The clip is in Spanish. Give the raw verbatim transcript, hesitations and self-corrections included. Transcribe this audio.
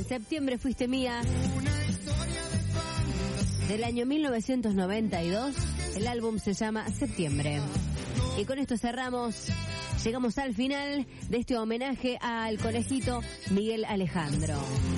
Septiembre fuiste mía. Del año mil novecientos noventa y dos, el álbum se llama Septiembre. Y con esto cerramos, llegamos al final de este homenaje al conejito Miguel Alejandro.